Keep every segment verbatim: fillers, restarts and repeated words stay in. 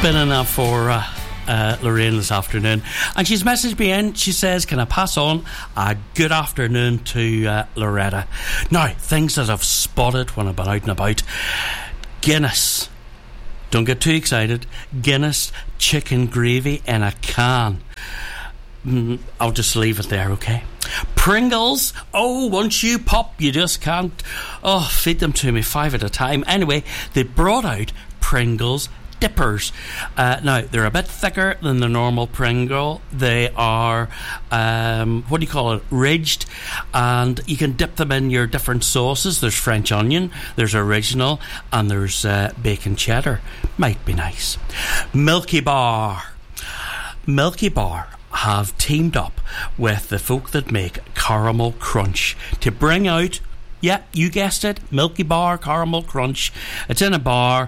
been enough for uh, uh, Lorraine this afternoon, and she's messaged me in. She says, can I pass on a good afternoon to uh, Loretta? Now, things that I've spotted when I've been out and about: Guinness, don't get too excited, Guinness chicken gravy in a can. mm, I'll just leave it there, okay? Pringles, oh, once you pop, you just can't. Oh, feed them to me, five at a time. Anyway, they brought out Pringles dippers. Uh, now, they're a bit thicker than the normal Pringle. They are, um, what do you call it, ridged, and you can dip them in your different sauces. There's French onion, there's original, and there's uh, bacon cheddar. Might be nice. Milky Bar. Milky Bar have teamed up with the folk that make Caramel Crunch to bring out, yeah, you guessed it, Milky Bar Caramel Crunch. It's in a bar.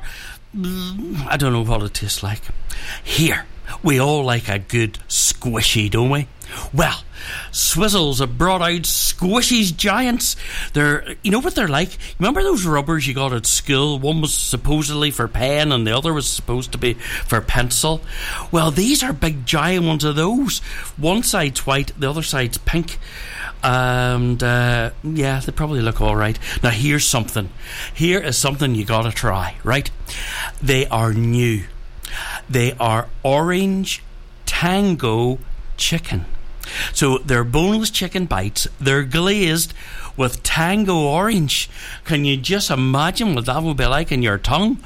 I don't know what it tastes like. Here, we all like a good squishy, don't we? Well, Swizzles have brought out Squishies Giants. They're, you know what they're like? Remember those rubbers you got at school? One was supposedly for pen and the other was supposed to be for pencil. Well, these are big giant ones of those. One side's white, the other side's pink. And uh, yeah, they probably look all right. Now here's something. Here is something you gotta try, right? They are new. They are orange tango chicken. So they're boneless chicken bites. They're glazed with tango orange. Can you just imagine what that would be like in your tongue?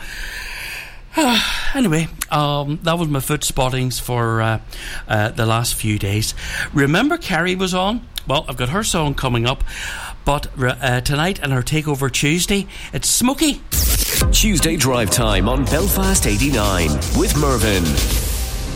Anyway, um, that was my food spottings for uh, uh, the last few days. Remember Kerry was on? Well, I've got her song coming up, but uh, tonight and her Takeover Tuesday, it's Smokey. Tuesday Drive Time on Belfast eighty-nine with Mervyn.